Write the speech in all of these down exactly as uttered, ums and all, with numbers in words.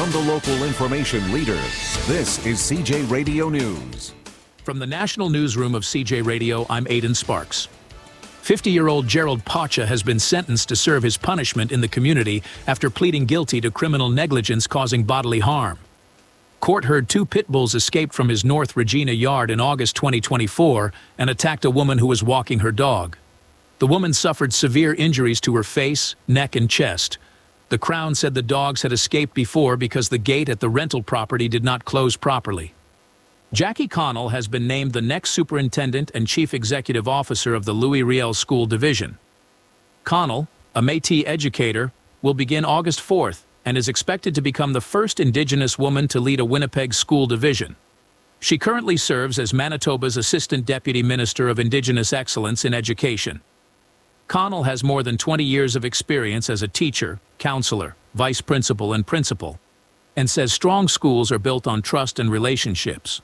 From the local information leader, this is C J Radio News. From the National Newsroom of C J Radio, I'm Aidan Sparks. fifty-year-old Gerald Pacha has been sentenced to serve his punishment in the community after pleading guilty to criminal negligence causing bodily harm. Court heard two pit bulls escaped from his North Regina yard in August twenty twenty-four and attacked a woman who was walking her dog. The woman suffered severe injuries to her face, neck, and chest. The Crown said the dogs had escaped before because the gate at the rental property did not close properly. Jackie Connell has been named the next superintendent and chief executive officer of the Louis Riel School Division. Connell, a Métis educator, will begin August fourth and is expected to become the first Indigenous woman to lead a Winnipeg school division. She currently serves as Manitoba's Assistant Deputy Minister of Indigenous Excellence in Education. Connell has more than twenty years of experience as a teacher, counselor, vice principal, and principal, and says strong schools are built on trust and relationships.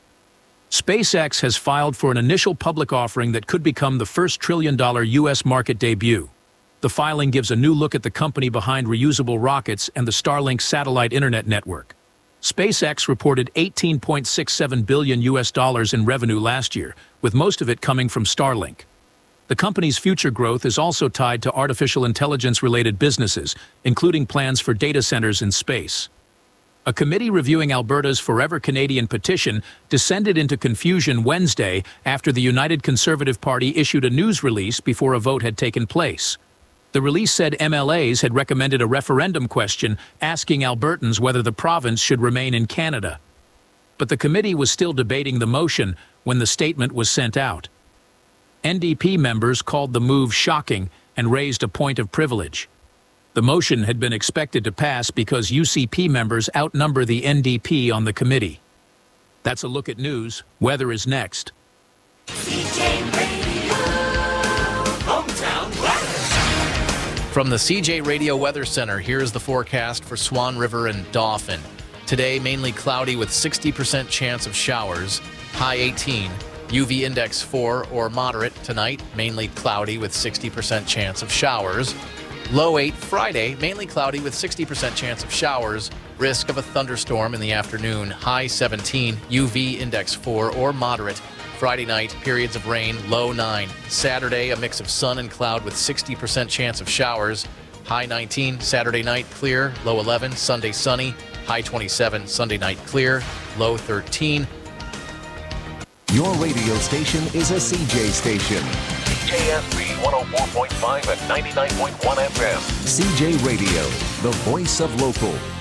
SpaceX has filed for an initial public offering that could become the first trillion-dollar U S market debut. The filing gives a new look at the company behind reusable rockets and the Starlink satellite internet network. SpaceX reported eighteen point six seven billion U S dollars in revenue last year, with most of it coming from Starlink. The company's future growth is also tied to artificial intelligence-related businesses, including plans for data centers in space. A committee reviewing Alberta's Forever Canadian petition descended into confusion Wednesday after the United Conservative Party issued a news release before a vote had taken place. The release said M L As had recommended a referendum question asking Albertans whether the province should remain in Canada. But the committee was still debating the motion when the statement was sent out. N D P members called the move shocking and raised a point of privilege. The motion had been expected to pass because U C P members outnumber the N D P on the committee. That's a look at news. Weather is next. C J Radio, hometown weather. From the C J Radio Weather Center, here's the forecast for Swan River and Dauphin. Today, mainly cloudy with sixty percent chance of showers, high eighteen. U V index four or moderate tonight, mainly cloudy with sixty percent chance of showers. Low eight Friday, mainly cloudy with sixty percent chance of showers. Risk of a thunderstorm in the afternoon, high seventeen. U V index four or moderate. Friday night, periods of rain, low nine. Saturday, a mix of sun and cloud with sixty percent chance of showers. High nineteen. Saturday night, clear, low eleven. Sunday, sunny, high twenty-seven. Sunday night, clear, low thirteen. Your radio station is a C J station. K S B one oh four point five and ninety-nine point one F M. C J Radio, the voice of local.